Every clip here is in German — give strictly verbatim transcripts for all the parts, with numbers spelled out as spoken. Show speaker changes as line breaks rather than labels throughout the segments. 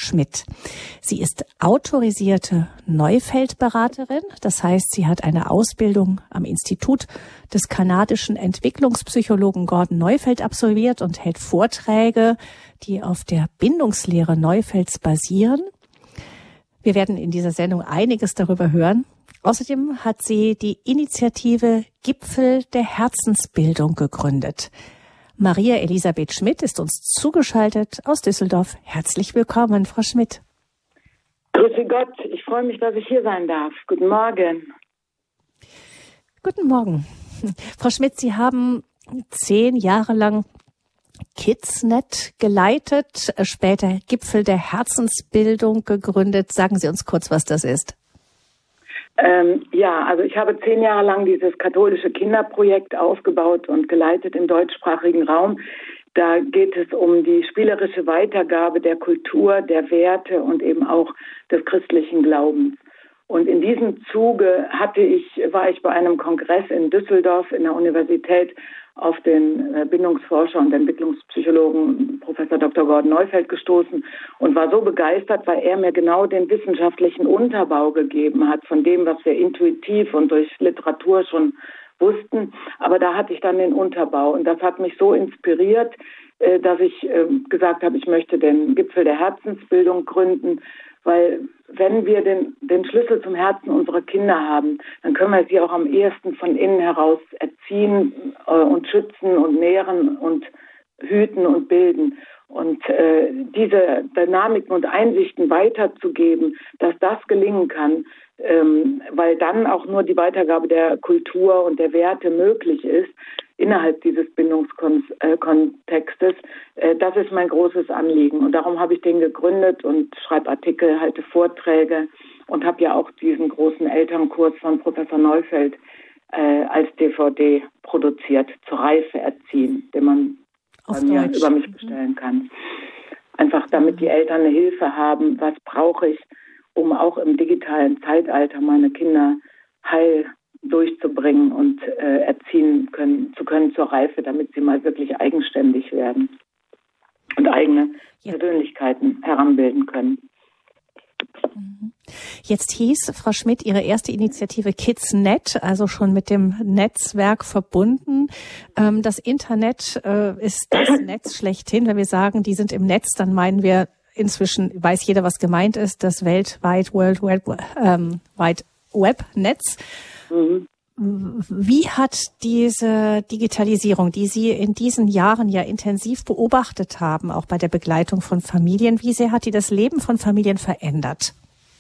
Schmidt. Sie ist autorisierte Neufeldberaterin. Das heißt, sie hat eine Ausbildung am Institut des kanadischen Entwicklungspsychologen Gordon Neufeld absolviert und hält Vorträge, die auf der Bindungslehre Neufelds basieren. Wir werden in dieser Sendung einiges darüber hören. Außerdem hat sie die Initiative Gipfel der Herzensbildung gegründet. Maria Elisabeth Schmidt ist uns zugeschaltet aus Düsseldorf. Herzlich willkommen, Frau Schmidt.
Grüße Gott, ich freue mich, dass ich hier sein darf. Guten Morgen.
Guten Morgen. Frau Schmidt, Sie haben zehn Jahre lang KidsNet geleitet, später Gipfel der Herzensbildung gegründet. Sagen Sie uns kurz, was das ist.
Ähm, ja, also ich habe zehn Jahre lang dieses katholische Kinderprojekt aufgebaut und geleitet im deutschsprachigen Raum. Da geht es um die spielerische Weitergabe der Kultur, der Werte und eben auch des christlichen Glaubens. Und in diesem Zuge hatte ich, war ich bei einem Kongress in Düsseldorf in der Universität auf den Bindungsforscher und Entwicklungspsychologen Professor Doktor Gordon Neufeld gestoßen und war so begeistert, weil er mir genau den wissenschaftlichen Unterbau gegeben hat von dem, was wir intuitiv und durch Literatur schon wussten. Aber da hatte ich dann den Unterbau und das hat mich so inspiriert, dass ich gesagt habe, ich möchte den Gipfel der Herzensbildung gründen, weil wenn wir den, den Schlüssel zum Herzen unserer Kinder haben, dann können wir sie auch am ehesten von innen heraus erziehen äh, und schützen und nähren und hüten und bilden. Und äh, diese Dynamiken und Einsichten weiterzugeben, dass das gelingen kann, ähm, weil dann auch nur die Weitergabe der Kultur und der Werte möglich ist, innerhalb dieses Bindungskontextes, äh, das ist mein großes Anliegen. Und darum habe ich den gegründet und schreibe Artikel, halte Vorträge und habe ja auch diesen großen Elternkurs von Professor Neufeld äh, als D V D produziert, zur Reife erziehen, den man bei mir über mich bestellen kann. Einfach damit die Eltern eine Hilfe haben, was brauche ich, um auch im digitalen Zeitalter meine Kinder heil durchzubringen und äh, erziehen können, zu können zur Reife, damit sie mal wirklich eigenständig werden und eigene ja. Persönlichkeiten heranbilden können.
Jetzt hieß, Frau Schmidt, Ihre erste Initiative KidsNet, also schon mit dem Netzwerk verbunden. Ähm, das Internet äh, ist das Netz schlechthin. Wenn wir sagen, die sind im Netz, dann meinen wir inzwischen, weiß jeder, was gemeint ist, das weltweit World Wide ähm, Wide Web Netz. Mhm. Wie hat diese Digitalisierung, die Sie in diesen Jahren ja intensiv beobachtet haben, auch bei der Begleitung von Familien, wie sehr hat die das Leben von Familien verändert?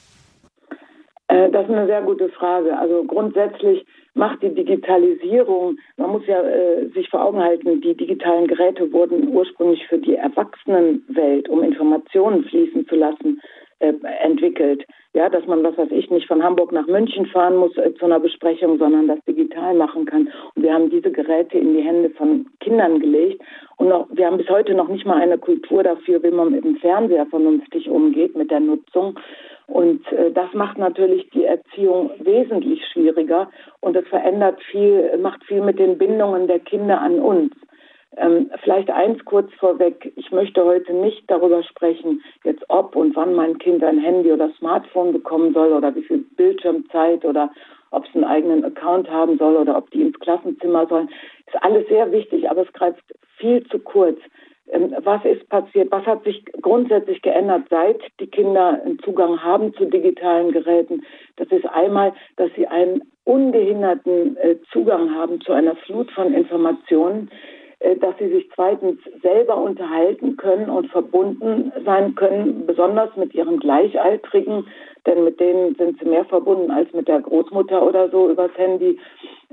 Das ist eine sehr gute Frage. Also grundsätzlich macht die Digitalisierung, man muss ja äh, sich vor Augen halten, die digitalen Geräte wurden ursprünglich für die Erwachsenenwelt, um Informationen fließen zu lassen, äh, entwickelt. Ja, dass man, was weiß ich, nicht von Hamburg nach München fahren muss äh, zu einer Besprechung, sondern das digital machen kann. Und wir haben diese Geräte in die Hände von Kindern gelegt. Und noch, wir haben bis heute noch nicht mal eine Kultur dafür, wie man mit dem Fernseher vernünftig umgeht, mit der Nutzung. Und äh, das macht natürlich die Erziehung wesentlich schwieriger und es verändert viel, macht viel mit den Bindungen der Kinder an uns. Ähm, vielleicht eins kurz vorweg, ich möchte heute nicht darüber sprechen, jetzt ob und wann mein Kind ein Handy oder Smartphone bekommen soll oder wie viel Bildschirmzeit oder ob es einen eigenen Account haben soll oder ob die ins Klassenzimmer sollen. Ist alles sehr wichtig, aber es greift viel zu kurz. Was ist passiert? Was hat sich grundsätzlich geändert, seit die Kinder einen Zugang haben zu digitalen Geräten? Das ist einmal, dass sie einen ungehinderten Zugang haben zu einer Flut von Informationen, dass sie sich zweitens selber unterhalten können und verbunden sein können, besonders mit ihren Gleichaltrigen, denn mit denen sind sie mehr verbunden als mit der Großmutter oder so übers Handy.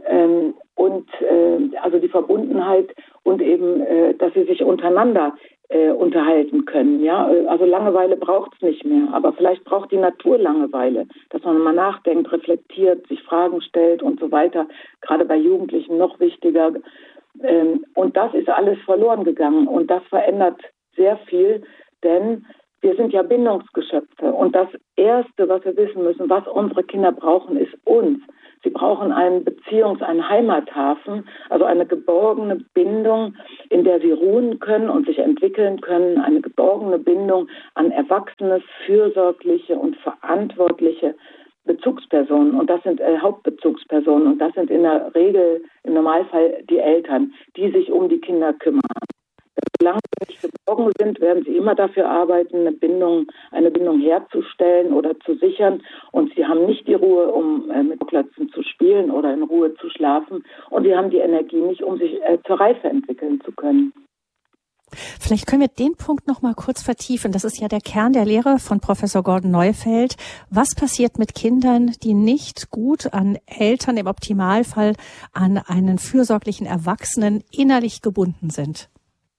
Und also die Verbundenheit und eben, dass sie sich untereinander äh, unterhalten können. Ja, also Langeweile braucht es nicht mehr, aber vielleicht braucht die Natur Langeweile, dass man mal nachdenkt, reflektiert, sich Fragen stellt und so weiter. Gerade bei Jugendlichen noch wichtiger. Ähm, und das ist alles verloren gegangen und das verändert sehr viel, denn wir sind ja Bindungsgeschöpfe und das Erste, was wir wissen müssen, was unsere Kinder brauchen, ist uns. Sie brauchen einen Beziehungs-, einen Heimathafen, also eine geborgene Bindung, in der sie ruhen können und sich entwickeln können, eine geborgene Bindung an erwachsene, fürsorgliche und verantwortliche Bezugspersonen. Und das sind äh, Hauptbezugspersonen. Und das sind in der Regel, im Normalfall, die Eltern, die sich um die Kinder kümmern. Solange sie nicht geborgen sind, werden sie immer dafür arbeiten, eine Bindung, eine Bindung herzustellen oder zu sichern. Und sie haben nicht die Ruhe, um äh, mit Plätzen zu spielen oder in Ruhe zu schlafen. Und sie haben die Energie nicht, um sich äh, zur Reife entwickeln zu können.
Vielleicht können wir den Punkt noch mal kurz vertiefen. Das ist ja der Kern der Lehre von Professor Gordon Neufeld. Was passiert mit Kindern, die nicht gut an Eltern, im Optimalfall an einen fürsorglichen Erwachsenen innerlich gebunden sind?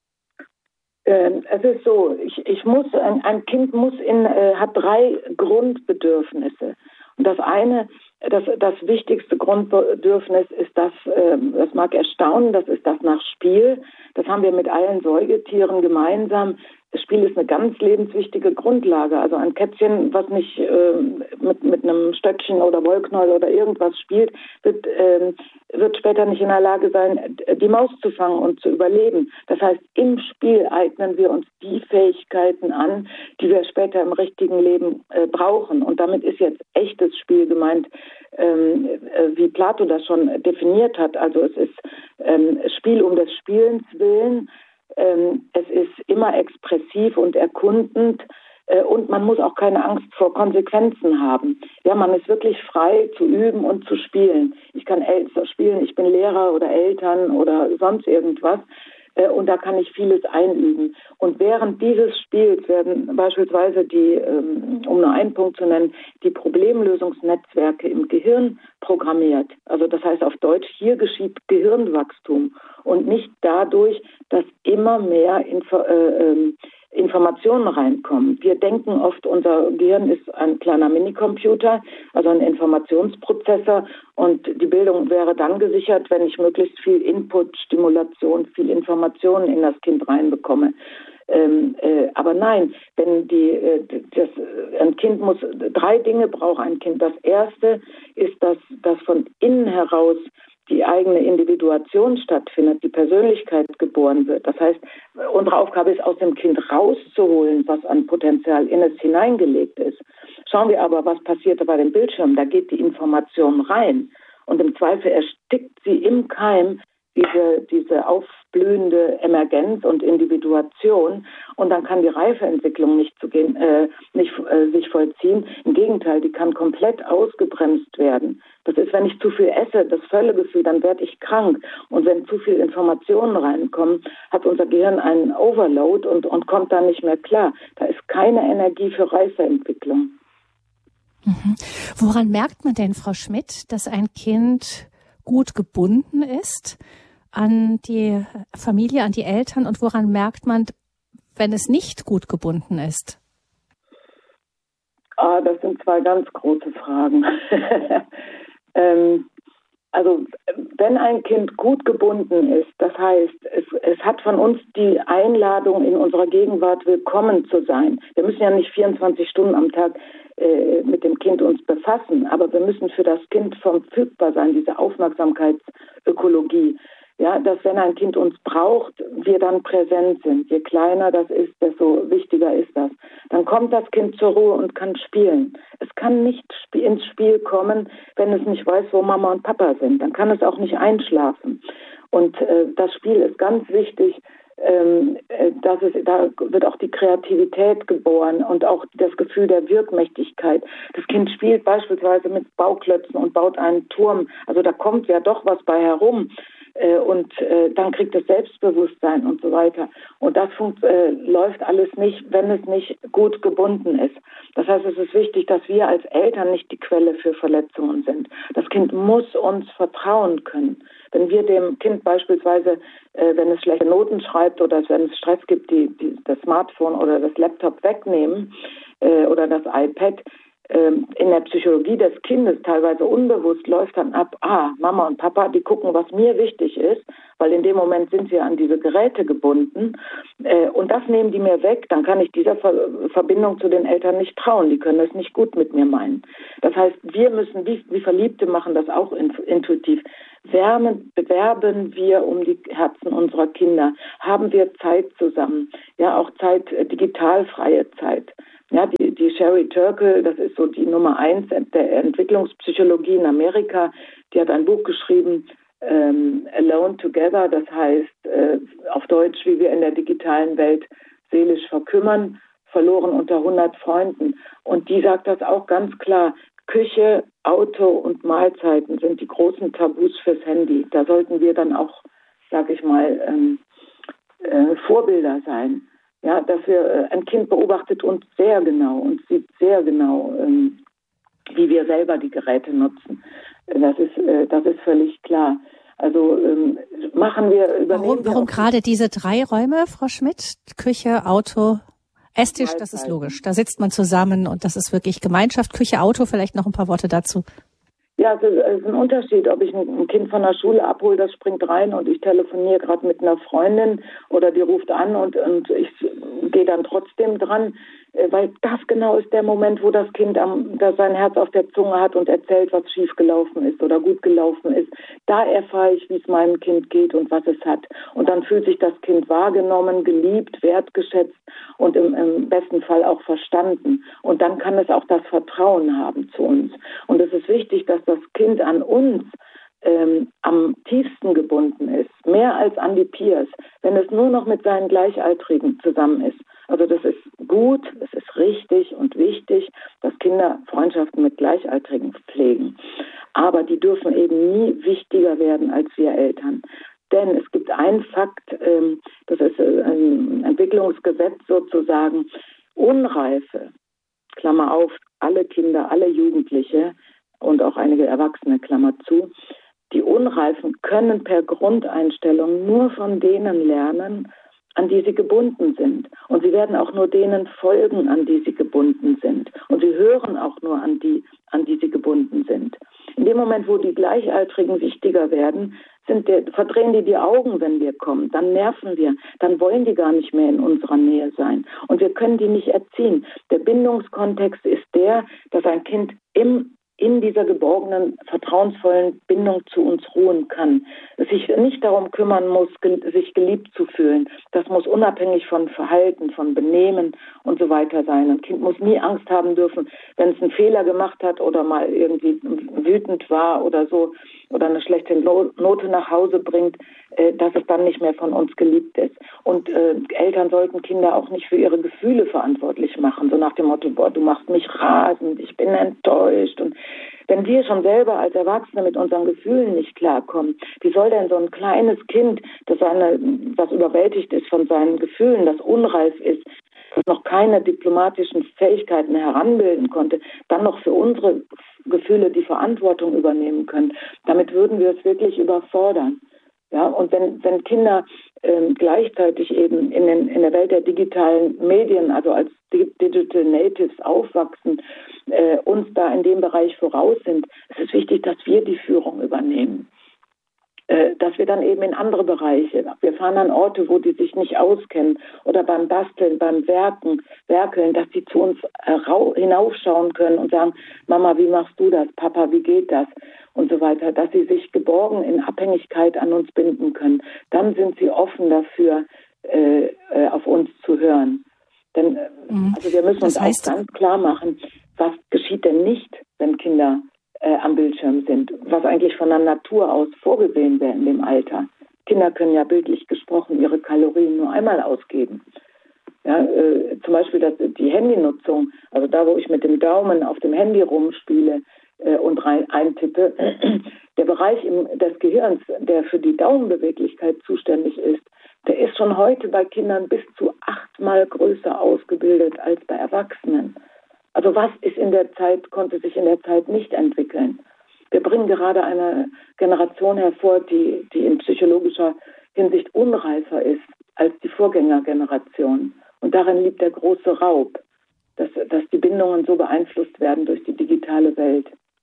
Ähm, es ist so, ich, ich muss, ein, ein Kind muss in, äh, hat drei Grundbedürfnisse. Und das eine, das, das wichtigste Grundbedürfnis ist das, äh, das mag erstaunen, das ist das nach Spiel. Das haben wir mit allen Säugetieren gemeinsam. Das Spiel ist eine ganz lebenswichtige Grundlage. Also ein Kätzchen, was nicht äh, mit, mit einem Stöckchen oder Wollknäuel oder irgendwas spielt, wird, äh, wird später nicht in der Lage sein, die Maus zu fangen und zu überleben. Das heißt, im Spiel eignen wir uns die Fähigkeiten an, die wir später im richtigen Leben äh, brauchen. Und damit ist jetzt echtes Spiel gemeint, ähm, äh, wie Plato das schon definiert hat. Also es ist ähm, Spiel um des Spielens willen. Ähm, es ist immer expressiv und erkundend äh, und man muss auch keine Angst vor Konsequenzen haben. Ja, man ist wirklich frei zu üben und zu spielen. Ich kann El- spielen, ich bin Lehrer oder Eltern oder sonst irgendwas äh, und da kann ich vieles einüben. Und während dieses Spiels werden beispielsweise die, ähm, um nur einen Punkt zu nennen, die Problemlösungsnetzwerke im Gehirn programmiert. Also das heißt auf Deutsch, hier geschieht Gehirnwachstum. Und nicht dadurch, dass immer mehr Info, äh, äh, Informationen reinkommen. Wir denken oft, unser Gehirn ist ein kleiner Minicomputer, also ein Informationsprozessor und die Bildung wäre dann gesichert, wenn ich möglichst viel Input, Stimulation, viel Informationen in das Kind reinbekomme. Ähm, äh, aber nein, wenn die, äh, das, ein Kind muss, drei Dinge braucht ein Kind. Das erste ist, dass, dass von innen heraus die eigene Individuation stattfindet, die Persönlichkeit geboren wird. Das heißt, unsere Aufgabe ist, aus dem Kind rauszuholen, was an Potenzial in es hineingelegt ist. Schauen wir aber, was passiert bei dem Bildschirm. Da geht die Information rein und im Zweifel erstickt sie im Keim diese, diese aufblühende Emergenz und Individuation und dann kann die Reifeentwicklung nicht, zu gehen, äh, nicht äh, sich vollziehen. Im Gegenteil, die kann komplett ausgebremst werden. Das ist, wenn ich zu viel esse, das Völlegefühl, dann werde ich krank. Und wenn zu viel Informationen reinkommen, hat unser Gehirn einen Overload und, und kommt da nicht mehr klar. Da ist keine Energie für Reifeentwicklung.
Mhm. Woran merkt man denn, Frau Schmidt, dass ein Kind gut gebunden ist an die Familie, an die Eltern? Und woran merkt man, wenn es nicht gut gebunden ist?
Ah, das sind zwei ganz große Fragen. ähm, also wenn ein Kind gut gebunden ist, das heißt, es, es hat von uns die Einladung, in unserer Gegenwart willkommen zu sein. Wir müssen ja nicht vierundzwanzig Stunden am Tag äh, mit dem Kind uns befassen, aber wir müssen für das Kind verfügbar sein, diese Aufmerksamkeitsökologie. Ja, dass wenn ein Kind uns braucht, wir dann präsent sind. Je kleiner das ist, desto wichtiger ist das. Dann kommt das Kind zur Ruhe und kann spielen. Es kann nicht ins Spiel kommen, wenn es nicht weiß, wo Mama und Papa sind. Dann kann es auch nicht einschlafen. Und äh, das Spiel ist ganz wichtig. Ähm, dass es, da wird auch die Kreativität geboren und auch das Gefühl der Wirkmächtigkeit. Das Kind spielt beispielsweise mit Bauklötzen und baut einen Turm. Also da kommt ja doch was bei herum. Und äh, dann kriegt es Selbstbewusstsein und so weiter. Und das funkt, äh, läuft alles nicht, wenn es nicht gut gebunden ist. Das heißt, es ist wichtig, dass wir als Eltern nicht die Quelle für Verletzungen sind. Das Kind muss uns vertrauen können. Wenn wir dem Kind beispielsweise, äh, wenn es schlechte Noten schreibt oder wenn es Stress gibt, die, die das Smartphone oder das Laptop wegnehmen äh, oder das iPad, in der Psychologie des Kindes teilweise unbewusst läuft dann ab, ah, Mama und Papa, die gucken, was mir wichtig ist, weil in dem Moment sind sie an diese Geräte gebunden und das nehmen die mir weg, dann kann ich dieser Verbindung zu den Eltern nicht trauen, die können das nicht gut mit mir meinen. Das heißt, wir müssen, wie, wie Verliebte machen das auch intuitiv, Wärmen, bewerben wir um die Herzen unserer Kinder, haben wir Zeit zusammen, ja auch Zeit, digitalfreie Zeit. Ja, die, die Sherry Turkle, das ist so die Nummer eins der Entwicklungspsychologie in Amerika, die hat ein Buch geschrieben, ähm, Alone Together, das heißt äh, auf Deutsch, wie wir in der digitalen Welt seelisch verkümmern, verloren unter hundert Freunden. Und die sagt das auch ganz klar, Küche, Auto und Mahlzeiten sind die großen Tabus fürs Handy. Da sollten wir dann auch, sag ich mal, ähm, äh, Vorbilder sein. Ja, dass wir, äh, ein Kind beobachtet uns sehr genau und sieht sehr genau, ähm, wie wir selber die Geräte nutzen. Das ist, äh, das ist völlig klar. Also ähm, machen wir,
übernehmen Warum, warum wir gerade diese drei Räume, Frau Schmidt? Küche, Auto, Esstisch, das ist logisch. Da sitzt man zusammen und das ist wirklich Gemeinschaft. Küche, Auto, vielleicht noch ein paar Worte dazu.
Ja, es ist ein Unterschied, ob ich ein Kind von der Schule abhole, das springt rein und ich telefoniere gerade mit einer Freundin oder die ruft an und, und ich gehe dann trotzdem dran, weil das genau ist der Moment, wo das Kind am, da sein Herz auf der Zunge hat und erzählt, was schief gelaufen ist oder gut gelaufen ist. Da erfahre ich, wie es meinem Kind geht und was es hat. Und dann fühlt sich das Kind wahrgenommen, geliebt, wertgeschätzt und im, im besten Fall auch verstanden. Und dann kann es auch das Vertrauen haben zu uns. Und es ist wichtig, dass das Kind an uns ähm, am tiefsten gebunden ist, mehr als an die Peers, wenn es nur noch mit seinen Gleichaltrigen zusammen ist. Also das ist gut, es ist richtig und wichtig, dass Kinder Freundschaften mit Gleichaltrigen pflegen. Aber die dürfen eben nie wichtiger werden als wir Eltern. Denn es gibt einen Fakt, ähm, das ist ein Entwicklungsgesetz sozusagen, Unreife, Klammer auf, alle Kinder, alle Jugendliche und auch einige Erwachsene, Klammer zu, die Unreifen können per Grundeinstellung nur von denen lernen, an die sie gebunden sind. Und sie werden auch nur denen folgen, an die sie gebunden sind. Und sie hören auch nur an die, an die sie gebunden sind. In dem Moment, wo die Gleichaltrigen wichtiger werden, sind der, verdrehen die die Augen, wenn wir kommen. Dann nerven wir. Dann wollen die gar nicht mehr in unserer Nähe sein. Und wir können die nicht erziehen. Der Bindungskontext ist der, dass ein Kind im in dieser geborgenen, vertrauensvollen Bindung zu uns ruhen kann. Sich nicht darum kümmern muss, sich geliebt zu fühlen. Das muss unabhängig von Verhalten, von Benehmen und so weiter sein. Ein Kind muss nie Angst haben dürfen, wenn es einen Fehler gemacht hat oder mal irgendwie wütend war oder so oder eine schlechte Note nach Hause bringt, dass es dann nicht mehr von uns geliebt ist. Und äh, Eltern sollten Kinder auch nicht für ihre Gefühle verantwortlich machen, so nach dem Motto, boah, du machst mich rasend, ich bin enttäuscht. Und wenn wir schon selber als Erwachsene mit unseren Gefühlen nicht klarkommen, wie soll denn so ein kleines Kind, das, eine, das überwältigt ist von seinen Gefühlen, das unreif ist, das noch keine diplomatischen Fähigkeiten heranbilden konnte, dann noch für unsere Gefühle die Verantwortung übernehmen können? Damit würden wir es wirklich überfordern. Ja, und wenn, wenn Kinder ähm, gleichzeitig eben in, den, in der Welt der digitalen Medien, also als Digital Natives aufwachsen, äh, uns da in dem Bereich voraus sind, es ist wichtig, dass wir die Führung übernehmen. Äh, dass wir dann eben in andere Bereiche, wir fahren an Orte, wo die sich nicht auskennen, oder beim Basteln, beim Werken, Werkeln, dass die zu uns äh, rau- hinaufschauen können und sagen, Mama, wie machst du das? Papa, wie geht das? Und so weiter, dass sie sich geborgen in Abhängigkeit an uns binden können. Dann sind sie offen dafür, äh, äh, auf uns zu hören. Denn äh,
mhm.
also wir müssen
das
uns
heißt,
auch ganz klar machen, was geschieht denn nicht, wenn Kinder äh, am Bildschirm sind, was eigentlich von der Natur aus vorgesehen wäre in dem Alter. Kinder können ja bildlich gesprochen ihre Kalorien nur einmal ausgeben. Ja, äh, zum Beispiel das, die Handynutzung, also da, wo ich mit dem Daumen auf dem Handy rumspiele, und rein eintippe, der Bereich im, des Gehirns, der für die Daumenbeweglichkeit zuständig ist, der ist schon heute bei Kindern bis zu achtmal größer ausgebildet als bei Erwachsenen. Also was ist in der Zeit, konnte sich in der Zeit nicht entwickeln. Wir bringen gerade eine Generation hervor, die, die in psychologischer Hinsicht unreifer ist als die Vorgängergeneration. Und darin liegt der große Raub. Das, dass die Bindungen so beeinflusst werden durch die digitale Welt.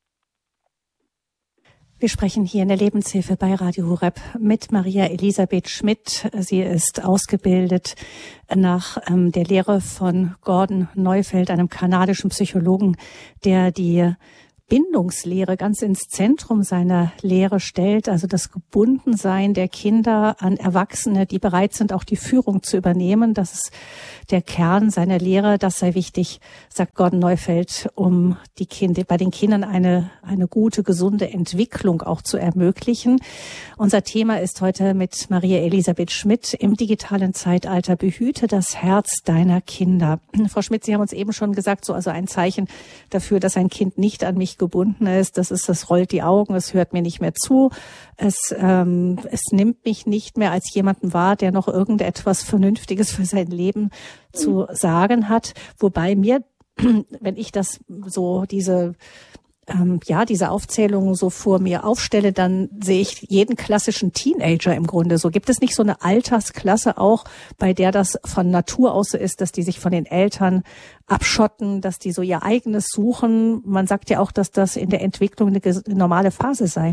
Wir sprechen hier in der Lebenshilfe bei Radio Horeb mit Maria Elisabeth Schmidt. Sie ist ausgebildet nach ähm, der Lehre von Gordon Neufeld, einem kanadischen Psychologen, der die Bindungslehre ganz ins Zentrum seiner Lehre stellt, also das Gebundensein der Kinder an Erwachsene, die bereit sind, auch die Führung zu übernehmen. Das ist der Kern seiner Lehre. Das sei wichtig, sagt Gordon Neufeld, um die Kinder, bei den Kindern eine, eine gute, gesunde Entwicklung auch zu ermöglichen. Unser Thema ist heute mit Maria Elisabeth Schmidt im digitalen Zeitalter: Behüte das Herz deiner Kinder. Frau Schmidt, Sie haben uns eben schon gesagt, so also ein Zeichen dafür, dass ein Kind nicht an mich gebunden ist, das ist, es rollt die Augen, es hört mir nicht mehr zu, es, ähm, es nimmt mich nicht mehr als jemanden wahr, der noch irgendetwas Vernünftiges für sein Leben zu sagen hat. Wobei mir, wenn ich das so, diese ähm, ja, diese Aufzählung so vor mir aufstelle, dann sehe ich jeden klassischen Teenager im Grunde so. Gibt es nicht so eine Altersklasse auch, bei der das von Natur aus so ist, dass die sich von den Eltern abschotten, dass die so ihr eigenes suchen? Man sagt ja auch, dass das in der Entwicklung eine normale Phase sei.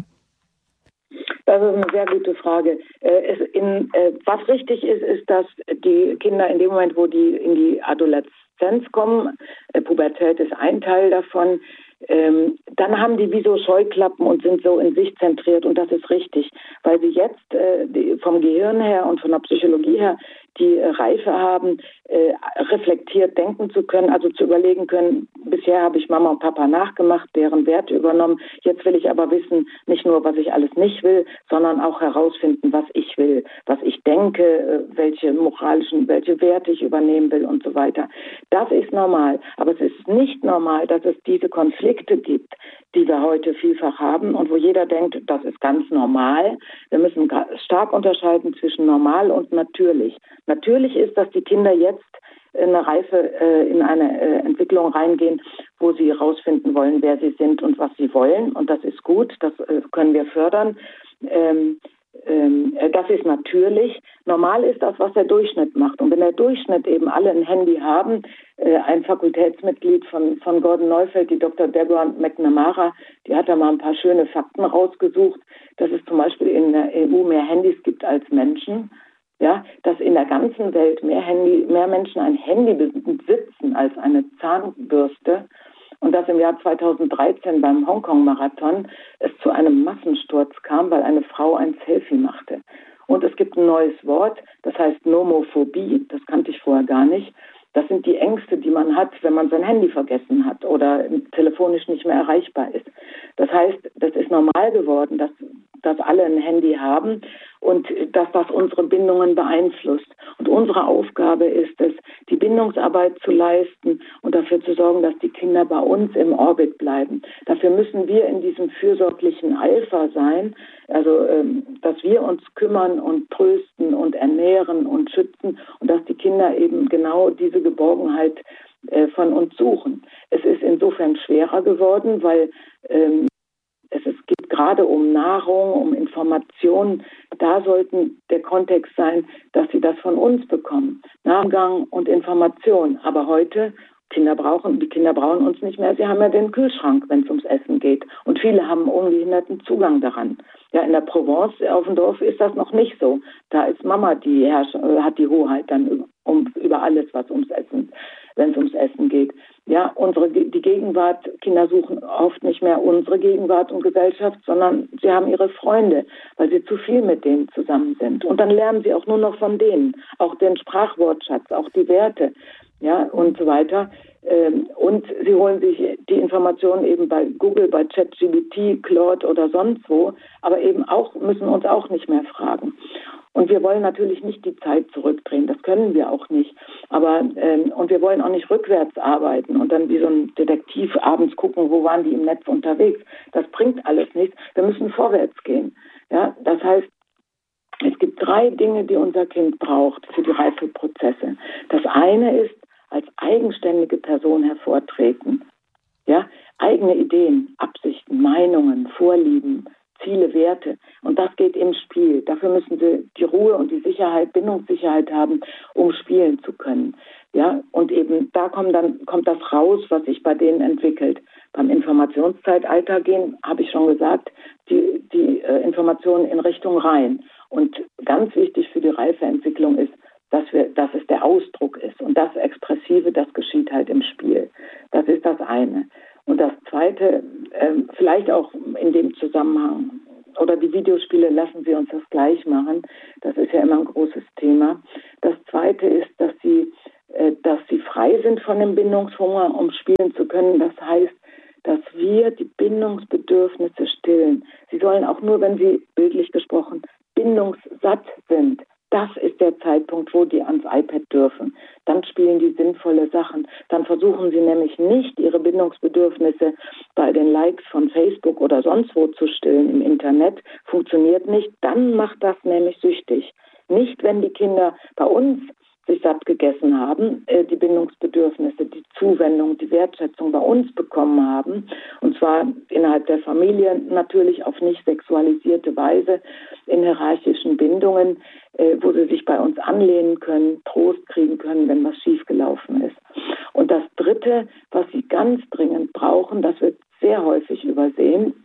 Das ist eine sehr gute Frage. Äh, es in, äh, was richtig ist, ist, dass die Kinder in dem Moment, wo die in die Adoleszenz kommen, äh, Pubertät ist ein Teil davon, ähm, dann haben die wie so Scheuklappen und sind so in sich zentriert, und das ist richtig, weil sie jetzt äh, die, vom Gehirn her und von der Psychologie her die äh, Reife haben, äh, reflektiert denken zu können, also zu überlegen können, bisher habe ich Mama und Papa nachgemacht, deren Werte übernommen, jetzt will ich aber wissen, nicht nur, was ich alles nicht will, sondern auch herausfinden, was ich will, was ich denke, äh, welche moralischen, welche Werte ich übernehmen will und so weiter. Das ist normal, aber es ist nicht normal, dass es diese Konflikte gibt, die wir heute vielfach haben und wo jeder denkt, das ist ganz normal. Wir müssen stark unterscheiden zwischen normal und natürlich. Natürlich ist, dass die Kinder jetzt in eine Reife, äh, in eine äh, Entwicklung reingehen, wo sie herausfinden wollen, wer sie sind und was sie wollen. Und das ist gut, das äh, können wir fördern. Ähm, ähm, das ist natürlich. Normal ist das, was der Durchschnitt macht. Und wenn der Durchschnitt eben alle ein Handy haben, äh, ein Fakultätsmitglied von, von Gordon Neufeld, die Doktor Deborah McNamara, die hat da mal ein paar schöne Fakten rausgesucht, dass es zum Beispiel in der E U mehr Handys gibt als Menschen. Ja, dass in der ganzen Welt mehr, Handy, mehr Menschen ein Handy besitzen als eine Zahnbürste, und dass im Jahr zweitausenddreizehn beim Hongkong-Marathon es zu einem Massensturz kam, weil eine Frau ein Selfie machte. Und es gibt ein neues Wort, das heißt Nomophobie, das kannte ich vorher gar nicht. Das sind die Ängste, die man hat, wenn man sein Handy vergessen hat oder telefonisch nicht mehr erreichbar ist. Das heißt, das ist normal geworden, dass, dass alle ein Handy haben und dass das unsere Bindungen beeinflusst. Und unsere Aufgabe ist es, die Bindungsarbeit zu leisten und dafür zu sorgen, dass die Kinder bei uns im Orbit bleiben. Dafür müssen wir in diesem fürsorglichen Alpha sein, also ähm, dass wir uns kümmern und trösten und ernähren und schützen und dass die Kinder eben genau diese Geborgenheit äh, von uns suchen. Es ist insofern schwerer geworden, weil ähm, es, es geht gerade um Nahrung, um Informationen. Da sollten der Kontext sein, dass sie das von uns bekommen. Nachgang und Information. Aber heute, Kinder brauchen, die Kinder brauchen uns nicht mehr. Sie haben ja den Kühlschrank, wenn es ums Essen geht. Und viele haben ungehinderten Zugang daran. Ja, in der Provence auf dem Dorf ist das noch nicht so. Da ist Mama die Herrsch- hat die Hoheit dann um, über alles, was ums Essen, wenn es ums Essen geht. Ja, unsere, die Gegenwart, Kinder suchen oft nicht mehr unsere Gegenwart und Gesellschaft, sondern sie haben ihre Freunde, weil sie zu viel mit denen zusammen sind. Und dann lernen sie auch nur noch von denen, auch den Sprachwortschatz, auch die Werte, ja, und so weiter. Und sie holen sich die Informationen eben bei Google, bei ChatGPT, Claude oder sonst wo, aber eben auch, müssen uns auch nicht mehr fragen. Und wir wollen natürlich nicht die Zeit zurückdrehen, das können wir auch nicht. Aber ähm, und wir wollen auch nicht rückwärts arbeiten und dann wie so ein Detektiv abends gucken, wo waren die im Netz unterwegs. Das bringt alles nichts. Wir müssen vorwärts gehen. Ja, das heißt, es gibt drei Dinge, die unser Kind braucht für die Reifeprozesse. Das eine ist, als eigenständige Person hervortreten. Ja, eigene Ideen, Absichten, Meinungen, Vorlieben, Ziele, Werte. Und das geht im Spiel. Dafür müssen sie die Ruhe und die Sicherheit, Bindungssicherheit haben, um spielen zu können. Ja, und eben da kommt dann kommt das raus, was sich bei denen entwickelt. Beim Informationszeitalter gehen, habe ich schon gesagt, die, die äh, Informationen in Richtung rein. Und ganz wichtig für die Reifeentwicklung ist, dass wir, dass es der Ausdruck ist. Und das Expressive, das geschieht halt im Spiel. Das ist das eine. Und das Zweite, äh, vielleicht auch in dem Zusammenhang, oder die Videospiele, lassen Sie uns das gleich machen. Das ist ja immer ein großes Thema. Das Zweite ist, dass sie, äh, dass sie frei sind von dem Bindungshunger, um spielen zu können. Das heißt, dass wir die Bindungsbedürfnisse stillen. Sie sollen auch nur, wenn sie, bildlich gesprochen, bindungssatt sind. Das ist der Zeitpunkt, wo die ans iPad dürfen. Dann spielen die sinnvolle Sachen. Dann versuchen sie nämlich nicht, ihre Bindungsbedürfnisse bei den Likes von Facebook oder sonst wo zu stillen im Internet. Funktioniert nicht. Dann macht das nämlich süchtig. Nicht, wenn die Kinder bei uns sich satt gegessen haben, äh, die Bindungsbedürfnisse, die Zuwendung, die Wertschätzung bei uns bekommen haben, und zwar innerhalb der Familie natürlich auf nicht sexualisierte Weise in hierarchischen Bindungen, äh, wo sie sich bei uns anlehnen können, Trost kriegen können, wenn was schiefgelaufen ist. Und das Dritte, was sie ganz dringend brauchen, das wird sehr häufig übersehen,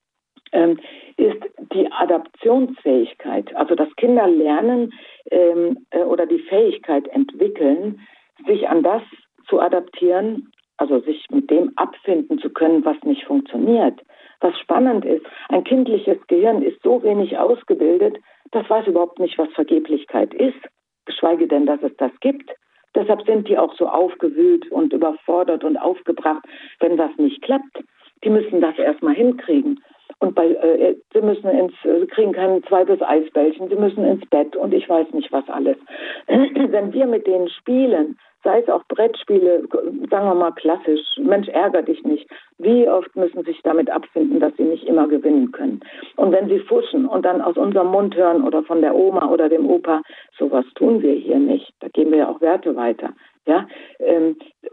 Ähm, ist die Adaptionsfähigkeit, also dass Kinder lernen ähm, äh, oder die Fähigkeit entwickeln, sich an das zu adaptieren, also sich mit dem abfinden zu können, was nicht funktioniert. Was spannend ist, ein kindliches Gehirn ist so wenig ausgebildet, das weiß überhaupt nicht, was Vergeblichkeit ist, geschweige denn, dass es das gibt. Deshalb sind die auch so aufgewühlt und überfordert und aufgebracht, wenn was nicht klappt. Die müssen das erstmal hinkriegen. Und bei, äh, sie müssen ins, sie kriegen kein zweites Eisbällchen, sie müssen ins Bett und ich weiß nicht was alles. Wenn wir mit denen spielen, sei es auch Brettspiele, sagen wir mal klassisch, Mensch, ärger dich nicht. Wie oft müssen sie sich damit abfinden, dass sie nicht immer gewinnen können? Und wenn sie fuschen und dann aus unserem Mund hören oder von der Oma oder dem Opa, sowas tun wir hier nicht. Da geben wir ja auch Werte weiter. Ja, ähm,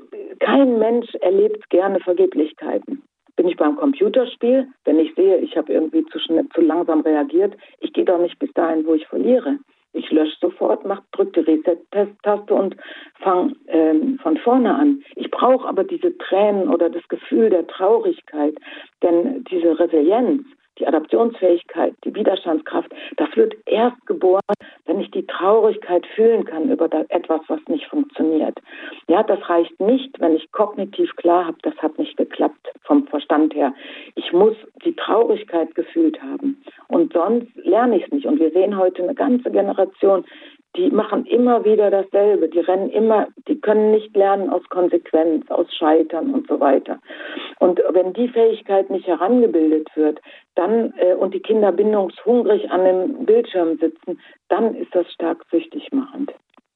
kein Mensch erlebt gerne Vergeblichkeiten. Bin ich beim Computerspiel, wenn ich sehe, ich habe irgendwie zu schnell, zu langsam reagiert, ich gehe doch nicht bis dahin, wo ich verliere. Ich lösche sofort, mach, drück die Reset-Taste und fange ähm, von vorne an. Ich brauche aber diese Tränen oder das Gefühl der Traurigkeit, denn diese Resilienz, die Adaptionsfähigkeit, die Widerstandskraft, das wird erst geboren, wenn ich die Traurigkeit fühlen kann über das, etwas, was nicht funktioniert. Ja, das reicht nicht, wenn ich kognitiv klar habe, das hat nicht geklappt vom Verstand her. Ich muss die Traurigkeit gefühlt haben und sonst lerne ich es nicht. Und wir sehen heute eine ganze Generation, die machen immer wieder dasselbe. Die rennen immer, die können nicht lernen aus Konsequenz, aus Scheitern und so weiter. Und wenn die Fähigkeit nicht herangebildet wird, dann äh, und die Kinder bindungshungrig an dem Bildschirm sitzen, dann ist das stark süchtig machend.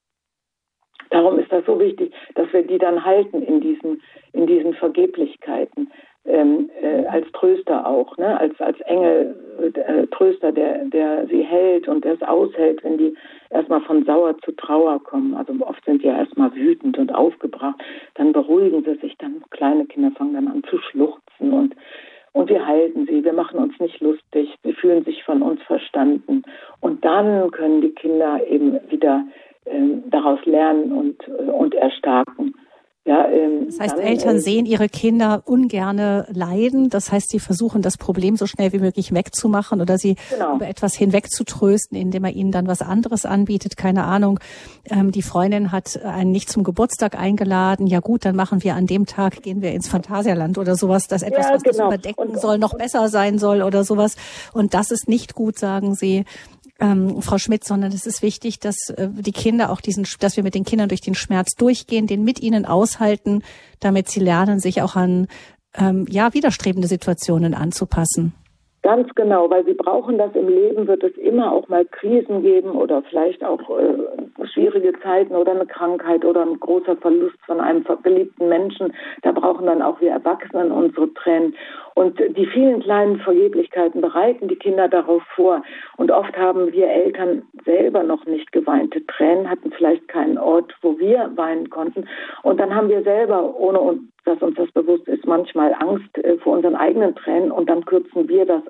Darum ist das so wichtig, dass wir die dann halten in diesen, in diesen Vergeblichkeiten. Ähm, äh, als Tröster auch, ne? als, als Engel, äh, Tröster, der, der sie hält und der es aushält, wenn die erstmal von Sauer zu Trauer kommen. Also oft sind sie ja erstmal wütend und aufgebracht, dann beruhigen sie sich, dann kleine Kinder fangen dann an zu schluchzen und, und wir halten sie, wir machen uns nicht lustig, sie fühlen sich von uns verstanden und dann können die Kinder eben wieder äh, daraus lernen und, äh, und erstarken. Ja, ähm,
das heißt,
dann,
Eltern
äh,
sehen ihre Kinder ungerne leiden. Das heißt, sie versuchen, das Problem so schnell wie möglich wegzumachen oder sie
genau.
über etwas hinwegzutrösten, indem er ihnen dann was anderes anbietet. Keine Ahnung, ähm, die Freundin hat einen nicht zum Geburtstag eingeladen. Ja gut, dann machen wir an dem Tag, gehen wir ins Phantasialand oder sowas, dass etwas,
ja,
was das
genau.
überdecken
und,
soll, noch
und,
besser sein soll oder sowas. Und das ist nicht gut, sagen sie. Ähm, Frau Schmidt, sondern es ist wichtig, dass äh, die Kinder auch diesen, dass wir mit den Kindern durch den Schmerz durchgehen, den mit ihnen aushalten, damit sie lernen, sich auch an ähm, ja widerstrebende Situationen anzupassen.
Ganz genau, weil sie brauchen das im Leben, wird es immer auch mal Krisen geben oder vielleicht auch äh, schwierige Zeiten oder eine Krankheit oder ein großer Verlust von einem geliebten Menschen. Da brauchen dann auch wir Erwachsenen unsere Tränen. Und die vielen kleinen Vergeblichkeiten bereiten die Kinder darauf vor. Und oft haben wir Eltern selber noch nicht geweinte Tränen, hatten vielleicht keinen Ort, wo wir weinen konnten. Und dann haben wir selber, ohne uns, dass uns das bewusst ist, manchmal Angst äh, vor unseren eigenen Tränen und dann kürzen wir das ab.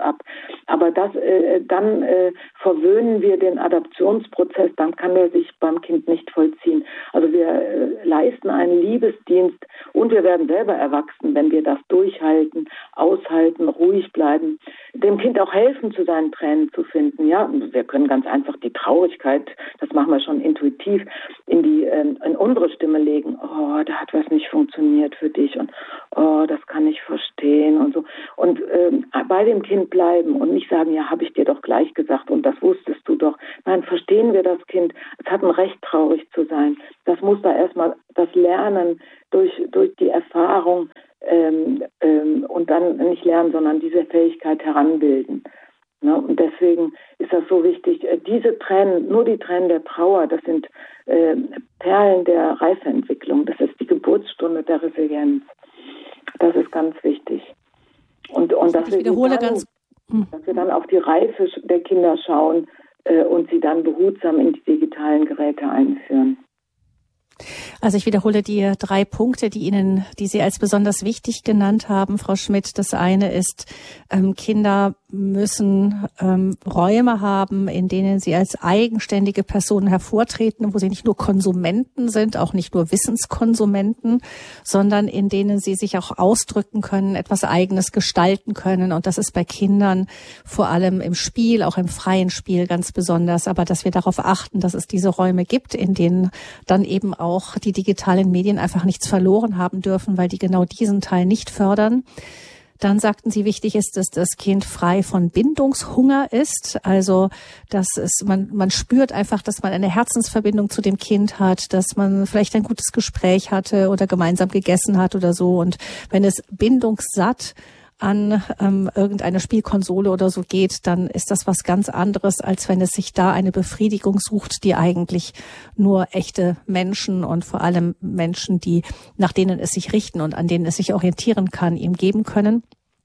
ab. Aber das, äh, dann äh, verwöhnen wir den Adaptionsprozess, dann kann der sich beim Kind nicht vollziehen. Also wir äh, leisten einen Liebesdienst und wir werden selber erwachsen, wenn wir das durchhalten, aushalten, ruhig bleiben, dem Kind auch helfen, zu seinen Tränen zu finden. Ja, wir können ganz einfach die Traurigkeit, das machen wir schon intuitiv, in die äh, in unsere Stimme legen. Oh, da hat was nicht funktioniert für dich und oh, das kann ich verstehen und so. Und ähm, bei dem Kind bleiben und nicht sagen, ja, habe ich dir doch gleich gesagt und das wusstest du doch. Nein, verstehen wir das Kind. Es hat ein Recht, traurig zu sein. Das muss da erstmal das Lernen durch, durch die Erfahrung ähm, ähm, und dann nicht lernen, sondern diese Fähigkeit heranbilden. Ne? Und deswegen ist das so wichtig. Diese Tränen, nur die Tränen der Trauer, das sind äh, Perlen der Reifeentwicklung. Das ist die Geburtsstunde der Resilienz. Das ist ganz wichtig. Und, und dass, wir
wiederhole
dann,
ganz,
dass wir dann auf die Reife der Kinder schauen äh, und sie dann behutsam in die digitalen Geräte einführen.
Also ich wiederhole die drei Punkte, die Ihnen, die Sie als besonders wichtig genannt haben, Frau Schmidt. Das eine ist, ähm, Kinder müssen ähm, Räume haben, in denen sie als eigenständige Personen hervortreten, wo sie nicht nur Konsumenten sind, auch nicht nur Wissenskonsumenten, sondern in denen sie sich auch ausdrücken können, etwas Eigenes gestalten können. Und das ist bei Kindern vor allem im Spiel, auch im freien Spiel ganz besonders. Aber dass wir darauf achten, dass es diese Räume gibt, in denen dann eben auch die digitalen Medien einfach nichts verloren haben dürfen, weil die genau diesen Teil nicht fördern. Dann sagten Sie, wichtig ist, dass das Kind frei von Bindungshunger ist. Also, dass es, man, man spürt einfach, dass man eine Herzensverbindung zu dem Kind hat, dass man vielleicht ein gutes Gespräch hatte oder gemeinsam gegessen hat oder so. Und wenn es bindungssatt an ähm, irgendeine Spielkonsole oder so geht, dann ist das was ganz anderes, als wenn es sich da eine Befriedigung sucht, die eigentlich nur echte Menschen und vor allem Menschen, die nach denen es sich richten und an denen es sich orientieren kann, ihm geben können.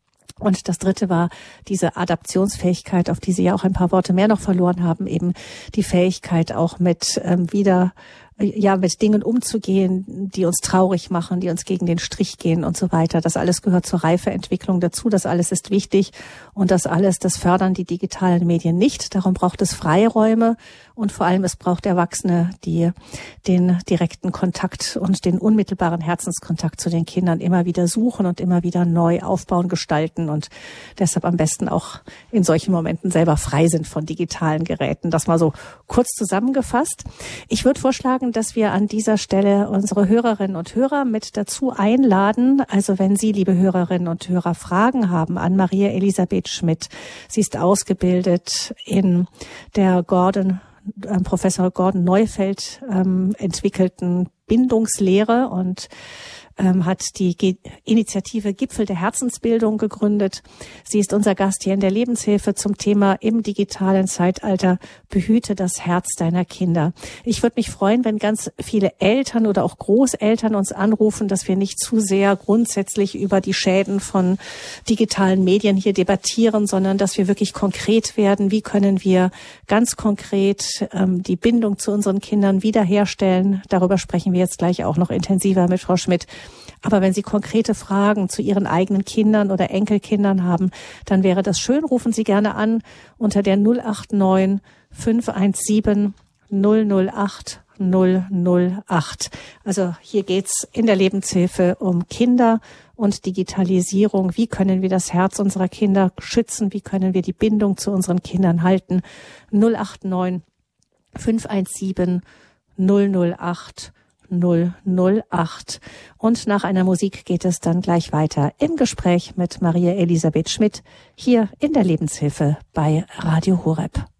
Und das dritte war diese Adaptionsfähigkeit, auf die Sie ja auch ein paar Worte mehr noch verloren haben, eben die Fähigkeit auch mit ähm, wieder ja, mit Dingen umzugehen, die uns traurig machen, die uns gegen den Strich gehen und so weiter. Das alles gehört zur Reifeentwicklung dazu. Das alles ist wichtig und das alles, das fördern die digitalen Medien nicht. Darum braucht es Freiräume und vor allem es braucht Erwachsene, die den direkten Kontakt und den unmittelbaren Herzenskontakt zu den Kindern immer wieder suchen und immer wieder neu aufbauen, gestalten und deshalb am besten auch in solchen Momenten selber frei sind von digitalen Geräten. Das mal so kurz zusammengefasst. Ich würde vorschlagen, dass wir an dieser Stelle unsere Hörerinnen und Hörer mit dazu einladen. Also wenn Sie, liebe Hörerinnen und Hörer, Fragen haben an Maria Elisabeth Schmidt. Sie ist ausgebildet in der Gordon, äh, Professor Gordon Neufeld ähm, entwickelten Bindungslehre und ähm, hat die Ge- Initiative Gipfel der Herzensbildung gegründet. Sie ist unser Gast hier in der Lebenshilfe zum Thema im digitalen Zeitalter, behüte das Herz deiner Kinder. Ich würde mich freuen, wenn ganz viele Eltern oder auch Großeltern uns anrufen, dass wir nicht zu sehr grundsätzlich über die Schäden von digitalen Medien hier debattieren, sondern dass wir wirklich konkret werden. Wie können wir ganz konkret ähm, die Bindung zu unseren Kindern wiederherstellen? Darüber sprechen wir jetzt gleich auch noch intensiver mit Frau Schmidt. Aber wenn Sie konkrete Fragen zu Ihren eigenen Kindern oder Enkelkindern haben, dann wäre das schön. Rufen Sie gerne an unter der null acht neun fünf eins sieben null null acht null null acht. Also hier geht's in der Lebenshilfe um Kinder und Digitalisierung. Wie können wir das Herz unserer Kinder schützen? Wie können wir die Bindung zu unseren Kindern halten? null acht neun fünf eins sieben null null acht null null acht. Und nach einer Musik geht es dann gleich weiter im Gespräch mit Maria Elisabeth Schmidt hier in der Lebenshilfe bei Radio Horeb.